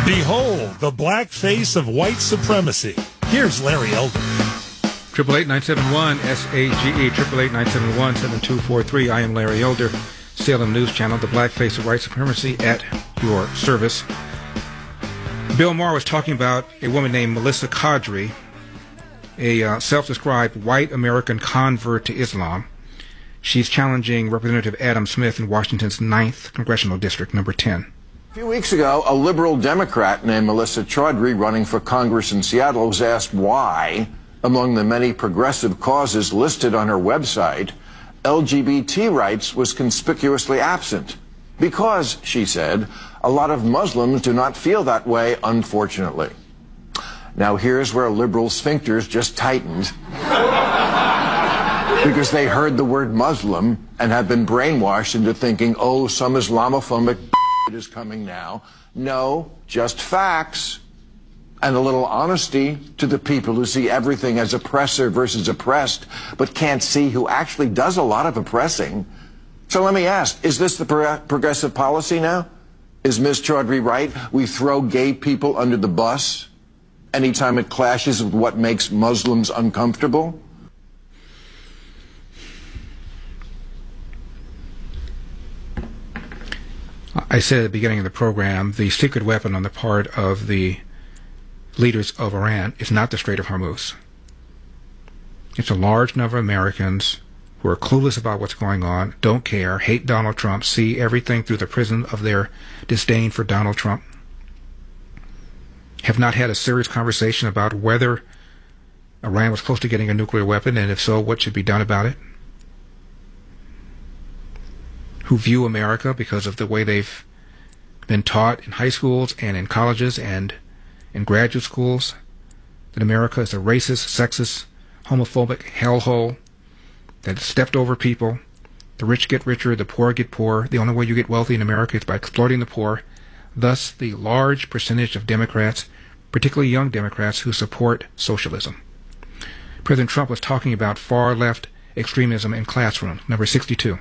Behold the black face of white supremacy. Here's Larry Elder. 888-971-SAGE, 888-971-7243. I am Larry Elder, Salem News Channel, the black face of white supremacy at your service. Bill Maher was talking about a woman named Melissa Qadri, a self-described white American convert to Islam. She's challenging Representative Adam Smith in Washington's 9th Congressional District, number 10. A few weeks ago, a liberal Democrat named Melissa Chaudhry, running for Congress in Seattle, was asked why, among the many progressive causes listed on her website, LGBT rights was conspicuously absent. Because, she said, a lot of Muslims do not feel that way, unfortunately. Now here's where liberal sphincters just tightened. Because they heard the word Muslim and have been brainwashed into thinking, oh, some Islamophobic is coming now. No, just facts. And a little honesty to the people who see everything as oppressor versus oppressed, but can't see who actually does a lot of oppressing. So let me ask, is this the progressive policy now? Is Ms. Chaudhry right? We throw gay people under the bus anytime it clashes with what makes Muslims uncomfortable? I said at the beginning of the program, the secret weapon on the part of the leaders of Iran is not the Strait of Hormuz. It's a large number of Americans who are clueless about what's going on, don't care, hate Donald Trump, see everything through the prism of their disdain for Donald Trump, have not had a serious conversation about whether Iran was close to getting a nuclear weapon, and if so, what should be done about it, who view America, because of the way they've been taught in high schools and in colleges and in graduate schools, that America is a racist, sexist, homophobic hellhole that stepped over people. The rich get richer, the poor get poor. The only way you get wealthy in America is by exploiting the poor. Thus, the large percentage of Democrats, particularly young Democrats, who support socialism. President Trump was talking about far-left extremism in classrooms, number 62.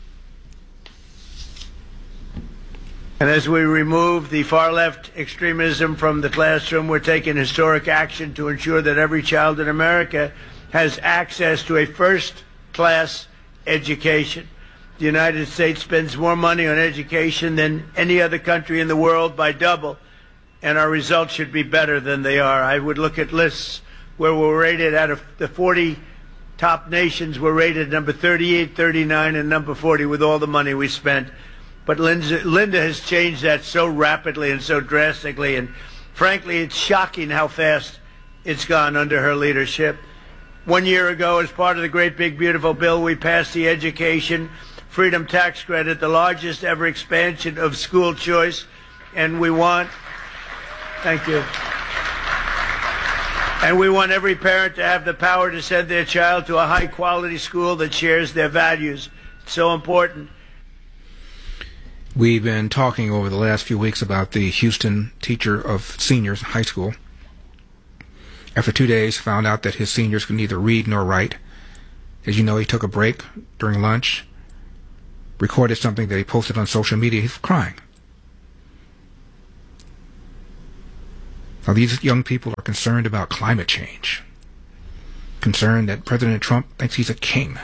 And as we remove the far-left extremism from the classroom, we're taking historic action to ensure that every child in America has access to a first-class education. The United States spends more money on education than any other country in the world by double, and our results should be better than they are. I would look at lists where we're rated out of the 40 top nations, we're rated number 38, 39, and number 40 with all the money we spent. But Linda has changed that so rapidly and so drastically, and frankly, it's shocking how fast it's gone under her leadership. 1 year ago, as part of the great big beautiful bill, we passed the Education Freedom Tax Credit, the largest ever expansion of school choice, and we want, thank you, and we want every parent to have the power to send their child to a high-quality school that shares their values. It's so important. We've been talking over the last few weeks about the Houston teacher of seniors in high school. After 2 days, found out that his seniors could neither read nor write. As you know, he took a break during lunch, recorded something that he posted on social media. He's crying. Now, these young people are concerned about climate change, concerned that President Trump thinks he's a king,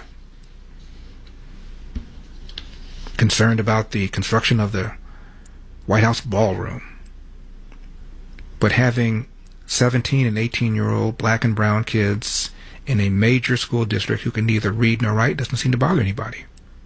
concerned about the construction of the White House ballroom. But having 17 and 18-year-old black and brown kids in a major school district who can neither read nor write doesn't seem to bother anybody.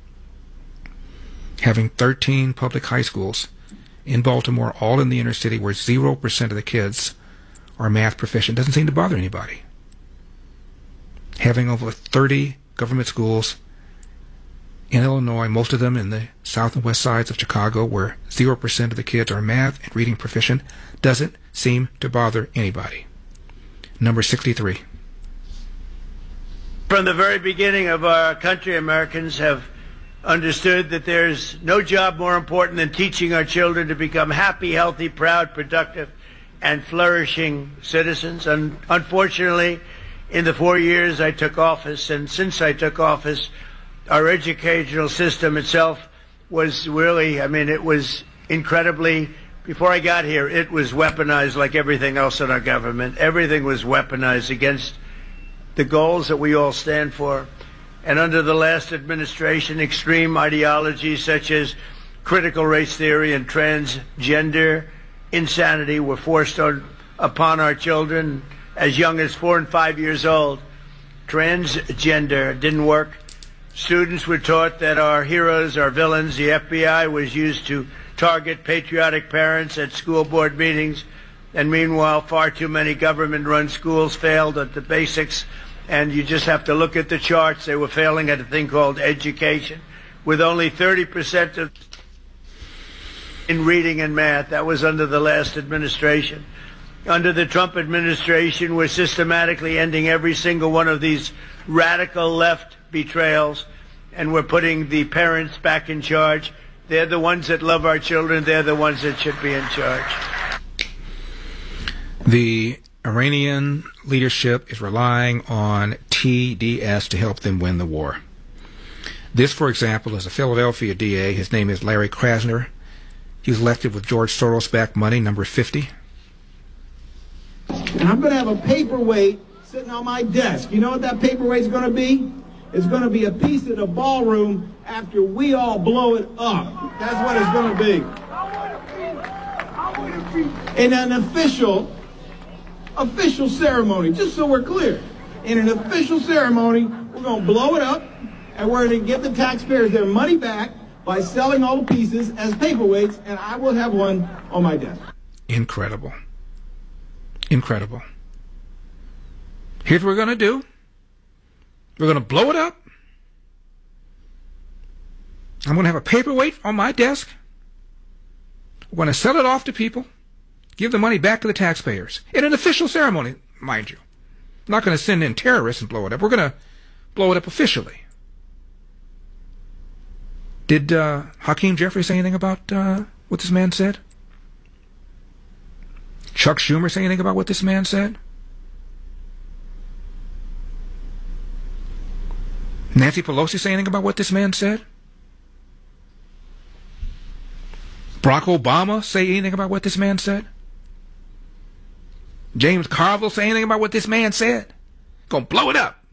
Having 13 public high schools in Baltimore, all in the inner city, where 0% of the kids are math proficient, doesn't seem to bother anybody. Having over 30 government schools in Illinois, most of them in the south and west sides of Chicago, where 0% of the kids are math and reading proficient, doesn't seem to bother anybody. Number 63. From the very beginning of our country, Americans have understood that there's no job more important than teaching our children to become happy, healthy, proud, productive, and flourishing citizens. And unfortunately, in the 4 years I took office, and since I took office, our educational system itself was really, it was incredibly Before I got here, it was weaponized like everything else in our government. Everything was weaponized against the goals that we all stand for. And under the last administration, extreme ideologies such as critical race theory and transgender insanity were forced upon our children as young as 4 and 5 years old. Transgender didn't work. Students were taught that our heroes are villains. The FBI was used to target patriotic parents at school board meetings, and meanwhile far too many government-run schools failed at the basics, and you just have to look at the charts. They were failing at a thing called education, with only 30% in reading and math. That was under the last administration. Under the Trump administration, we're systematically ending every single one of these radical left betrayals, and we're putting the parents back in charge. They're the ones that love our children. They're the ones that should be in charge. The Iranian leadership is relying on TDS to help them win the war. This, for example, is a Philadelphia DA. His name is Larry Krasner. He was elected with George Soros-backed money, number 50. And I'm going to have a paperweight sitting on my desk. You know what that paperweight's going to be? It's going to be a piece of the ballroom after we all blow it up. That's what it's going to be. In an official ceremony, just so we're clear. In an official ceremony, we're going to blow it up, and we're going to give the taxpayers their money back by selling all the pieces as paperweights, and I will have one on my desk. Incredible. Incredible. Here's what we're going to do. We're going to blow it up. I'm going to have a paperweight on my desk. We're going to sell it off to people, give the money back to the taxpayers in an official ceremony, mind you. I'm not going to send in terrorists and blow it up. We're going to blow it up officially. Did Hakeem Jeffrey say anything about what this man said? Chuck Schumer say anything about what this man said? Nancy Pelosi say anything about what this man said? Barack Obama say anything about what this man said? James Carville say anything about what this man said? Gonna blow it up.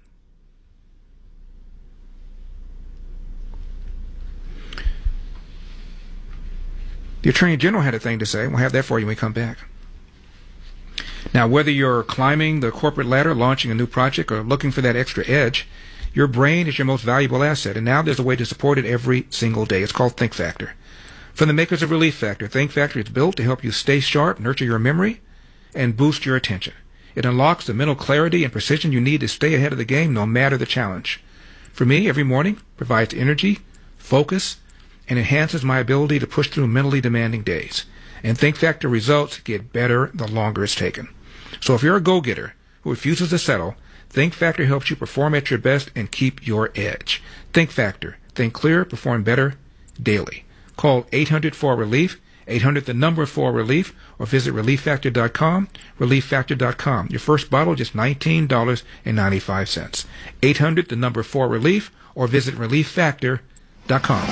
The Attorney General had a thing to say. We'll have that for you when we come back. Now, whether you're climbing the corporate ladder, launching a new project, or looking for that extra edge, your brain is your most valuable asset, and now there's a way to support it every single day. It's called Think Factor. From the makers of Relief Factor, Think Factor is built to help you stay sharp, nurture your memory, and boost your attention. It unlocks the mental clarity and precision you need to stay ahead of the game no matter the challenge. For me, every morning provides energy, focus, and enhances my ability to push through mentally demanding days. And Think Factor results get better the longer it's taken. So if you're a go-getter who refuses to settle, Think Factor helps you perform at your best and keep your edge. Think Factor. Think clear, perform better daily. Call 800-4-RELIEF, 800-4-RELIEF, or visit ReliefFactor.com, ReliefFactor.com. Your first bottle, just $19.95. 800-4-RELIEF, or visit ReliefFactor.com.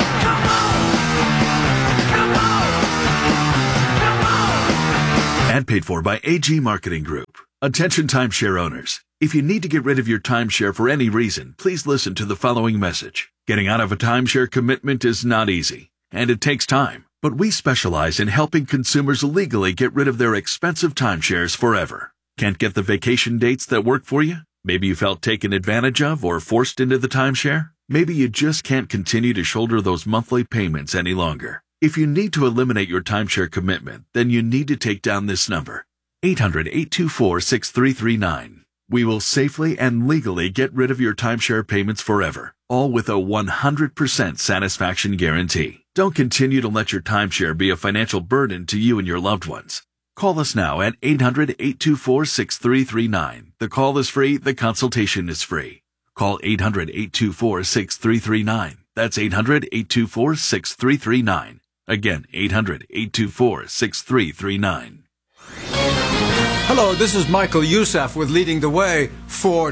Ad paid for by AG Marketing Group. Attention timeshare owners. If you need to get rid of your timeshare for any reason, please listen to the following message. Getting out of a timeshare commitment is not easy, and it takes time. But we specialize in helping consumers legally get rid of their expensive timeshares forever. Can't get the vacation dates that work for you? Maybe you felt taken advantage of or forced into the timeshare? Maybe you just can't continue to shoulder those monthly payments any longer. If you need to eliminate your timeshare commitment, then you need to take down this number, 800-824-6339. We will safely and legally get rid of your timeshare payments forever, all with a 100% satisfaction guarantee. Don't continue to let your timeshare be a financial burden to you and your loved ones. Call us now at 800-824-6339. The call is free. The consultation is free. Call 800-824-6339. That's 800-824-6339. Again, 800-824-6339. Hello, this is Michael Youssef with Leading the Way for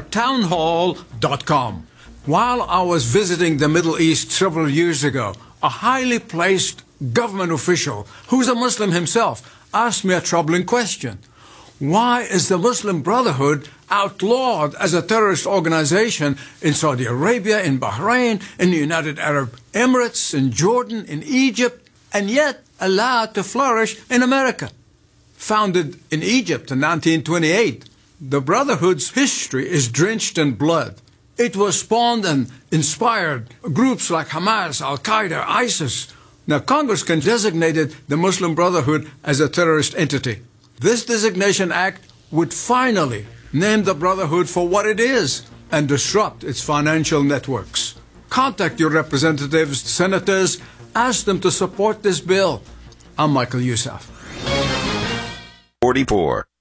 townhall.com. While I was visiting the Middle East several years ago, a highly placed government official who's a Muslim himself asked me a troubling question. Why is the Muslim Brotherhood outlawed as a terrorist organization in Saudi Arabia, in Bahrain, in the United Arab Emirates, in Jordan, in Egypt, and yet allowed to flourish in America? Founded in Egypt in 1928, the Brotherhood's history is drenched in blood. It was spawned and inspired groups like Hamas, Al-Qaeda, ISIS. Now, Congress can designate the Muslim Brotherhood as a terrorist entity. This Designation Act would finally name the Brotherhood for what it is and disrupt its financial networks. Contact your representatives, senators, ask them to support this bill. I'm Michael Youssef. 44.